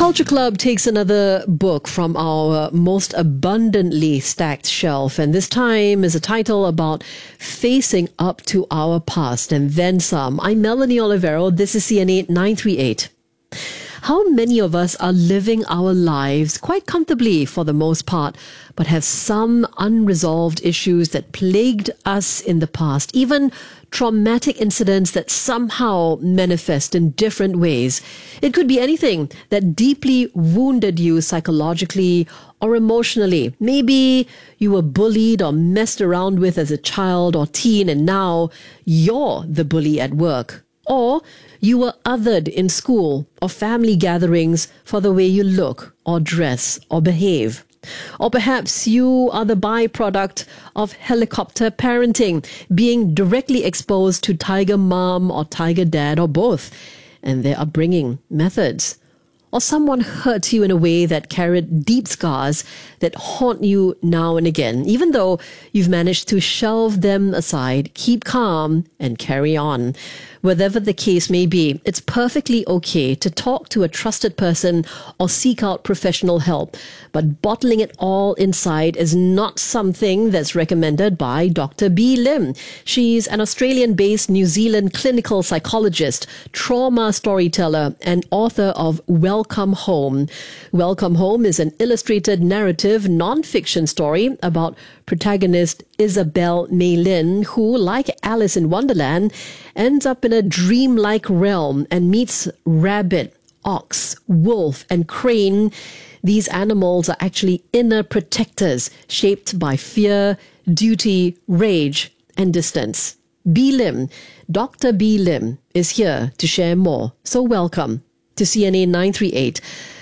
Culture Club takes another book from our most abundantly stacked shelf, and this time is a title about facing up to our past and then some. I'm Melanie Olivero. This is CNA 938. How many of us are living our lives quite comfortably for the most part, but have some unresolved issues that plagued us in the past, even traumatic incidents that somehow manifest in different ways? It could be anything that deeply wounded you psychologically or emotionally. Maybe you were bullied or messed around with as a child or teen, and now you're the bully at work. Or you were othered in school or family gatherings for the way you look or dress or behave. Or perhaps you are the byproduct of helicopter parenting, being directly exposed to tiger mom or tiger dad or both, and their upbringing methods. Or someone hurt you in a way that carried deep scars that haunt you now and again, even though you've managed to shelve them aside, keep calm, and carry on. Whatever the case may be, it's perfectly okay to talk to a trusted person or seek out professional help. But bottling it all inside is not something that's recommended by Dr. Bee Lim. She's an Australian-based New Zealand clinical psychologist, trauma storyteller, and author of Welcome Home. Welcome Home is an illustrated narrative non-fiction story about protagonist Isabel Mei Lin, who, like Alice in Wonderland, ends up in a dreamlike realm and meets rabbit, ox, wolf, and crane. These animals are actually inner protectors shaped by fear, duty, rage, and distance. Bee Lim, Dr. Bee Lim, is here to share more. So welcome to CNA 938.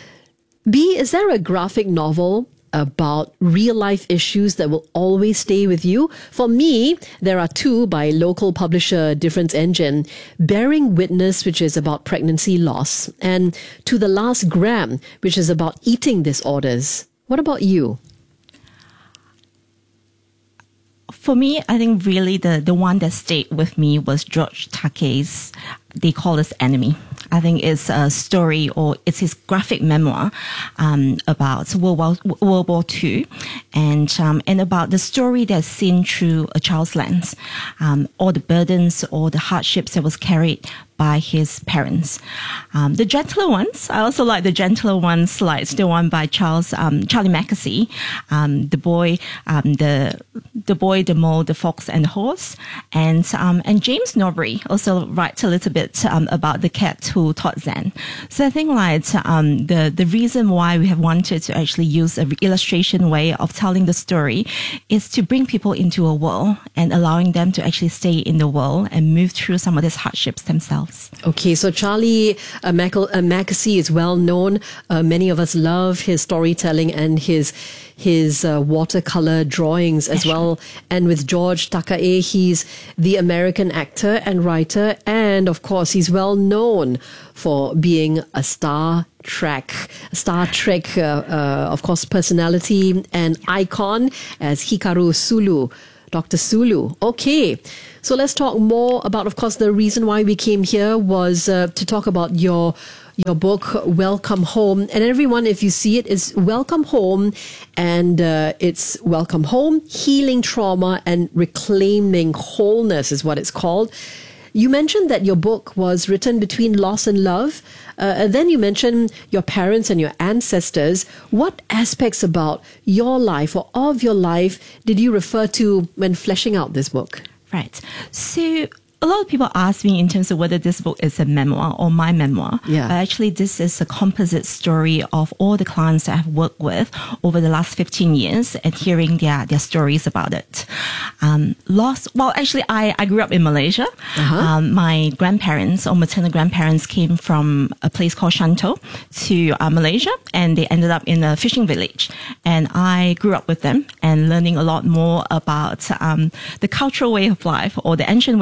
Bee, is there a graphic novel about real-life issues that will always stay with you? For me, there are two by local publisher Difference Engine, Bearing Witness, which is about pregnancy loss, and To the Last Gram, which is about eating disorders. What about you? For me, I think really the one that stayed with me was George Takei's They Call Us Enemy. I think it's a story, or it's his graphic memoir about World War II, and about the story that's seen through a child's lens, all the burdens, all the hardships that was carried by his parents. The gentler ones, I also like the gentler ones, like the one by Charlie Mackesy, the boy, the mole, the fox, and the horse, and James Norbury also writes a little bit about the cat who taught Zen. So I think like the reason why we have wanted to actually use an illustration way of telling the story is to bring people into a world and allowing them to actually stay in the world and move through some of these hardships themselves. Okay, so Charlie Mackesy is well known. Many of us love his storytelling and his watercolor drawings as well. And with George Takei, he's the American actor and writer, and of course he's well known for being a Star Trek, of course, personality and icon as Hikaru Sulu, Dr. Sulu. Okay, so let's talk more about, of course, the reason why we came here was to talk about your book, Welcome Home. And everyone, if you see it, is Welcome Home, and it's Welcome Home, Healing Trauma and Reclaiming Wholeness is what it's called. You mentioned that your book was written between loss and love. And then you mentioned your parents and your ancestors. What aspects about your life or of your life did you refer to when fleshing out this book? Right. So a lot of people ask me in terms of whether this book is a memoir or my memoir. Yeah. Actually, this is a composite story of all the clients that I've worked with over the last 15 years and hearing their stories about it. I grew up in Malaysia. Uh-huh. My grandparents or maternal grandparents came from a place called Shantou to Malaysia, and they ended up in a fishing village. And I grew up with them and learning a lot more about the cultural way of life or the ancient way of life.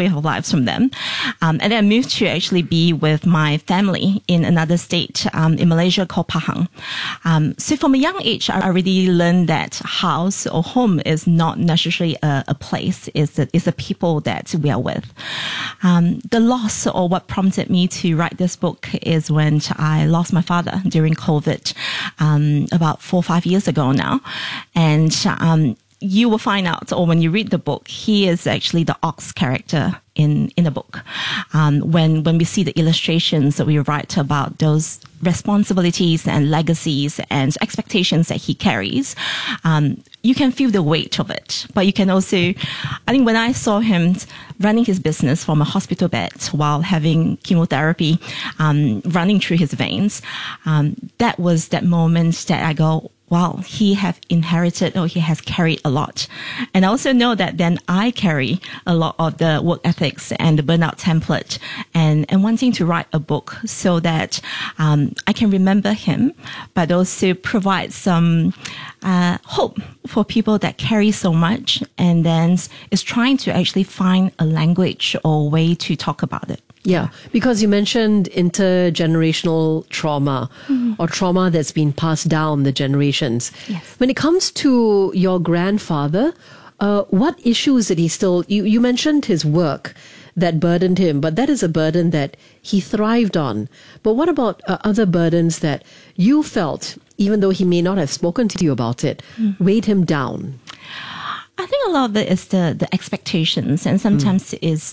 from them. And then I moved to actually be with my family in another state in Malaysia called Pahang. So from a young age, I already learned that house or home is not necessarily a place, it's the people that we are with. The loss, or what prompted me to write this book, is when I lost my father during COVID about 4 or 5 years ago now. And you will find out, or when you read the book, he is actually the ox character in the book. When we see the illustrations that we write about those responsibilities and legacies and expectations that he carries, you can feel the weight of it. But you can also, I think when I saw him running his business from a hospital bed while having chemotherapy running through his veins, that was that moment that I go, wow, he have inherited, or he has carried a lot. And I also know that then I carry a lot of the work ethics and the burnout template, and wanting to write a book so that I can remember him, but also provide some hope for people that carry so much and then is trying to actually find a language or way to talk about it. Yeah, because you mentioned intergenerational trauma, or trauma that's been passed down the generations. Yes. When it comes to your grandfather, what issues did he still... You mentioned his work that burdened him, but that is a burden that he thrived on. But what about other burdens that you felt, even though he may not have spoken to you about it, weighed him down? I think a lot of it is the expectations, and sometimes is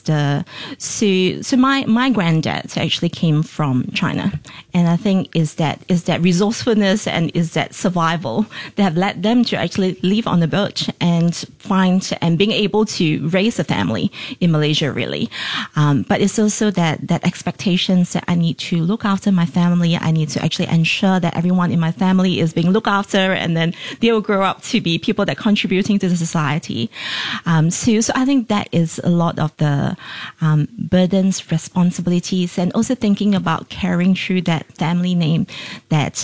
so my granddad actually came from China, and I think is that resourcefulness and is that survival that have led them to actually live on the boat and find and being able to raise a family in Malaysia, really. But it's also that expectations that I need to look after my family. I need to actually ensure that everyone in my family is being looked after, and then they will grow up to be people that are contributing to the society. So I think that is a lot of the burdens, responsibilities, and also thinking about carrying through that family name that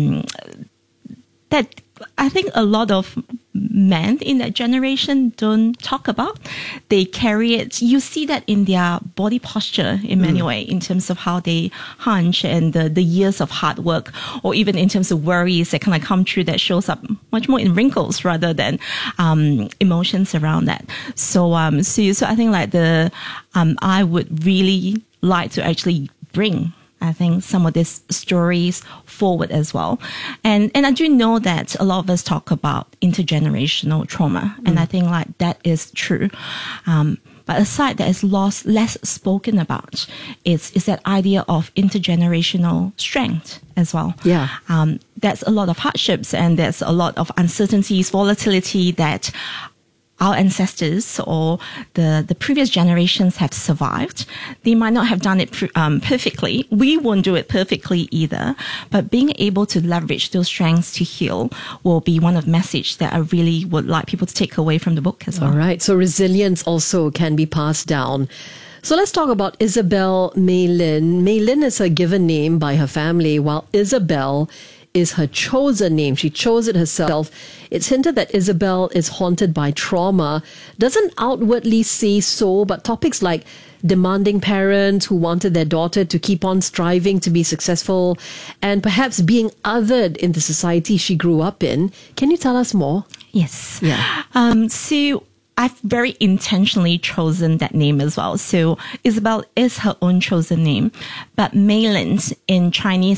I think a lot of men in that generation don't talk about. They carry it. You see that in their body posture in many ways, in terms of how they hunch and the years of hard work, or even in terms of worries that kind of come through, that shows up much more in wrinkles rather than emotions around that. So I think like I would really like to actually bring, I think, some of these stories forward as well. And I do know that a lot of us talk about intergenerational trauma, and I think like that is true. But a side that is less spoken about is that idea of intergenerational strength as well. Yeah. There's a lot of hardships, and there's a lot of uncertainties, volatility that our ancestors or the previous generations have survived. They might not have done it perfectly. We won't do it perfectly either. But being able to leverage those strengths to heal will be one of the message that I really would like people to take away from the book as well. All right. So resilience also can be passed down. So let's talk about Isabel Mei Lin. Mei Lin is her given name by her family, while Isabel is her chosen name. She chose it herself. It's hinted that Isabel is haunted by trauma. Doesn't outwardly say so, but topics like demanding parents who wanted their daughter to keep on striving to be successful, and perhaps being othered in the society she grew up in. Can you tell us more? Yes. Yeah. So I've very intentionally chosen that name as well. So Isabel is her own chosen name, but Mei Lin in Chinese